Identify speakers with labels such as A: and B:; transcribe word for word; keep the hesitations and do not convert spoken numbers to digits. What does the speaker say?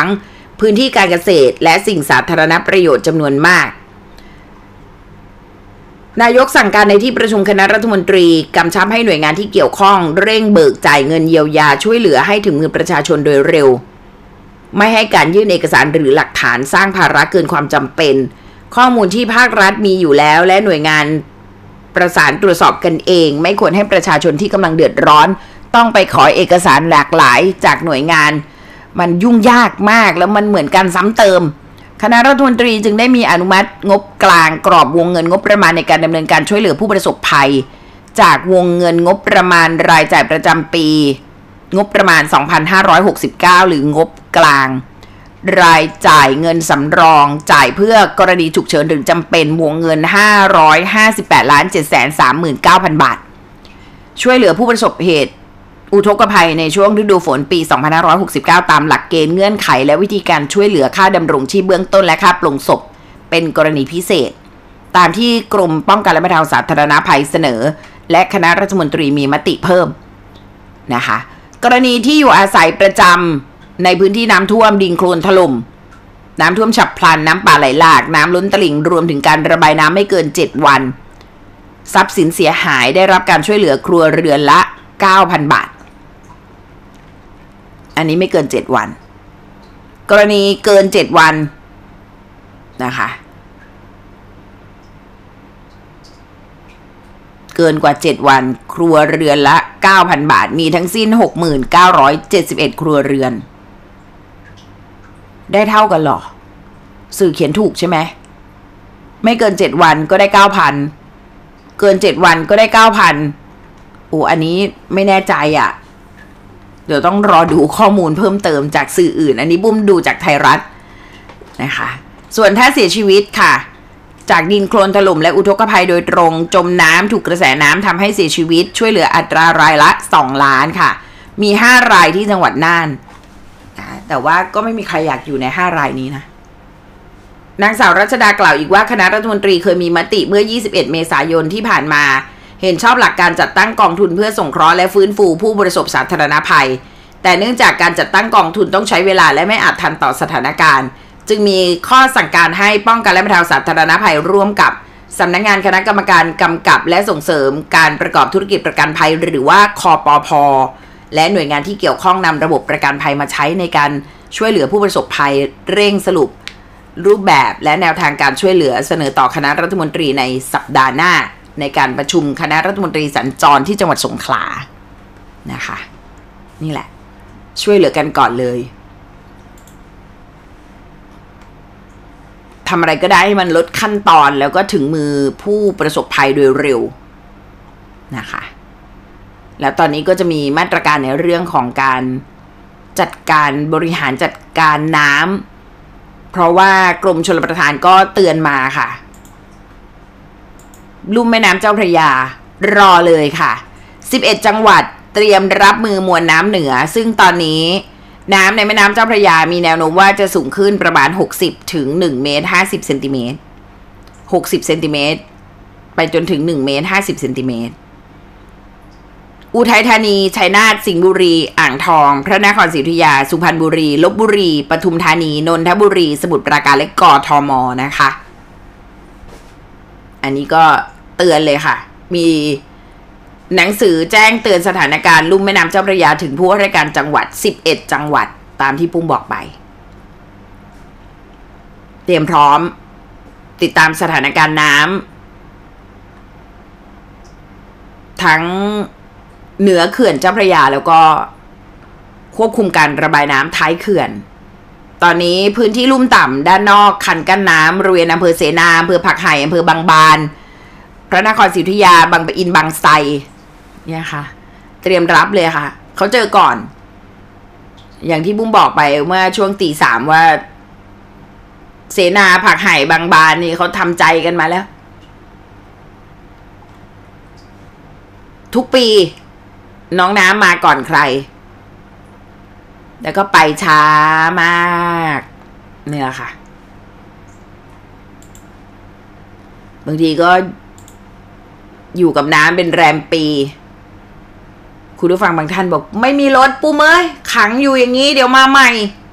A: งพื้นที่การเกษตรและสิ่งสาธารณประโยชน์จำนวนมากนายกสั่งการในที่ประชุมคณะรัฐมนตรีกำชับให้หน่วยงานที่เกี่ยวข้องเร่งเบิกจ่ายเงินเยียวยาช่วยเหลือให้ถึงมือประชาชนโดยเร็วไม่ให้การยื่นเอกสารหรือหลักฐานสร้างภาระเกินความจำเป็นข้อมูลที่ภาครัฐมีอยู่แล้วและหน่วยงานประสานตรวจสอบกันเองไม่ควรให้ประชาชนที่กำลังเดือดร้อนต้องไปขอเอกสารหลากหลายจากหน่วยงานมันยุ่งยากมากแล้วมันเหมือนกันซ้ำเติมคณะรัฐมนตรีจึงได้มีอนุมัติงบกลางกรอบวงเงินงบประมาณในการดำเนินการช่วยเหลือผู้ประสบภัยจากวงเงินงบประมาณรายจ่ายประจำปีงบประมาณสองพันห้าร้อยหกสิบเก้าหรืองบกลางรายจ่ายเงินสำรองจ่ายเพื่อกรณีฉุกเฉินหรือจำเป็นวงเงินห้าร้อยห้าสิบแปดล้านเจ็ดแสนสามหมื่นเก้าพันบาทช่วยเหลือผู้ประสบเหตุอุทกภัยในช่วงฤดูฝนปีสองพันห้าร้อยหกสิบเก้าตามหลักเกณฑ์เงื่อนไขและวิธีการช่วยเหลือค่าดำรงชีพเบื้องต้นและค่าปลงศพเป็นกรณีพิเศษตามที่กรมป้องกันและบรรเทาสาธารณภัยเสนอและคณะรัฐมนตรีมีมติเพิ่มนะคะกรณีที่อยู่อาศัยประจำในพื้นที่น้ำท่วมดินโคลนถล่มน้ำท่วมฉับพลันน้ำป่าไหลหลากน้ำล้นตลิ่งรวมถึงการระบายน้ำไม่เกินเจ็ดวันทรัพย์สินเสียหายได้รับการช่วยเหลือครัวเรือนละ เก้าพันบาทอันนี้ไม่เกินเจ็ดวันกรณีเกินเจ็ดวันนะคะเกินกว่าเจ็ดวันครัวเรือนละ เก้าพันบาทมีทั้งสิ้น หกพันเก้าร้อยเจ็ดสิบเอ็ด ครัวเรือนได้เท่ากันหรอสื่อเขียนถูกใช่ไหมไม่เกินเจ็ดวันก็ได้ เก้าพัน เกินเจ็ดวันก็ได้ เก้าพัน โอ้อันนี้ไม่แน่ใจอ่ะเดี๋ยวต้องรอดูข้อมูลเพิ่มเติมจากสื่ออื่นอันนี้บุ้มดูจากไทยรัฐนะคะส่วนถ้าเสียชีวิตค่ะจากดินโคลนถล่มและอุทกภัยโดยตรงจมน้ำถูกกระแสน้ำทำให้เสียชีวิตช่วยเหลืออัตรารายละสองล้านค่ะมีห้ารายที่จังหวัดน่านนะแต่ว่าก็ไม่มีใครอยากอยู่ในห้ารายนี้นะนางสาวรัชดากล่าวอีกว่าคณะรัฐมนตรีเคยมีมติเมื่อยี่สิบเอ็ดเมษายนที่ผ่านมาเห็นชอบหลักการจัดตั้งกองทุนเพื่อสงเคราะห์และฟื้นฟูผู้ประสบสาธารณภัยแต่เนื่องจากการจัดตั้งกองทุนต้องใช้เวลาและไม่อาจทันต่อสถานการณ์จึงมีข้อสั่งการให้ป้องกันและบรรเทาสาธารณภัยร่วมกับสำนักงานคณะกรรมการกำกับและส่งเสริมการประกอบธุรกิจประกันภัยหรือว่าคปภ.และหน่วยงานที่เกี่ยวข้องนำระบบประกันภัยมาใช้ในการช่วยเหลือผู้ประสบภัยเร่งสรุปรูปแบบและแนวทางการช่วยเหลือเสนอต่อคณะรัฐมนตรีในสัปดาห์หน้าในการประชุมคณะรัฐมนตรีสัญจรที่จังหวัดสงขลานะคะนี่แหละช่วยเหลือกันก่อนเลยทำอะไรก็ได้ให้มันลดขั้นตอนแล้วก็ถึงมือผู้ประสบภัยโดยเร็วนะคะแล้วตอนนี้ก็จะมีมาตรการในเรื่องของการจัดการบริหารจัดการน้ำเพราะว่ากรมชลประทานก็เตือนมาค่ะลุ่มแม่น้ำเจ้าพระยารอเลยค่ะสิบเอ็ดจังหวัดเตรียมรับมือมวลน้ำเหนือซึ่งตอนนี้น้ำในแม่น้ำเจ้าพระยามีแนวโน้มว่าจะสูงขึ้นประมาณหกสิบถึงหนึ่งเมตรห้าสิบเซนติเมตรหกสิบเซนติเมตรไปจนถึงหนึ่งเมตรห้าสิบเซนติเมตรอุทัยธานีชัยนาทสิงห์บุรีอ่างทองพระนครศรีอยุธยาสุพรรณบุรีลพบุรีปทุมธานีนนทบุรีสมุทรปราการและกทม.นะคะอันนี้ก็เตือนเลยค่ะมีหนังสือแจ้งเตือนสถานการณ์ลุ่มแม่น้ำเจ้าพระยาถึงผู้ว่าราชการจังหวัดสิบเอ็ดจังหวัดตามที่ปุ้มบอกไปเตรียมพร้อมติดตามสถานการณ์น้ำทั้งเหนือเขื่อนเจ้าพระยาแล้วก็ควบคุมการระบายน้ำท้ายเขื่อนตอนนี้พื้นที่ลุ่มต่ำด้านนอกคันกั้นน้ำบริเวณอำเภอเสนาอำเภอผักไห่อำเภอบางบานพระนครศรีอยุธยาบางปะอินบางไทรเนี่ยค่ะเตรียมรับเลยค่ะเขาเจอก่อนอย่างที่บุ้มบอกไปเมื่อช่วงตีสามว่าเสนาผักไห่บางบานนี่เขาทำใจกันมาแล้วทุกปีน้องน้ำมาก่อนใครแล้วก็ไปช้ามากนี่แหละค่ะบางทีก็อยู่กับน้ำเป็นแรมปีคุณผู้ฟังบางท่านบอกไม่มีรถปูเมยขังอยู่อย่างนี้เดี๋ยวมาใหม่